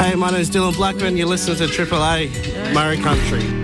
Hey, my name's Dylan Blackman. You're listening to Triple A, Murray Country.